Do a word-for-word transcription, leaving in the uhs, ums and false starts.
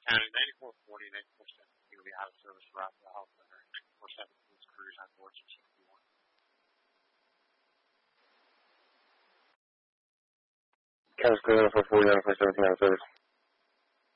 County ninety-four forty, ninety-four seventy will be out of service throughout the health center. ninety-four seventy is crews on board two sixty-one. County School ninety-four forty, ninety-four seventeen out of service.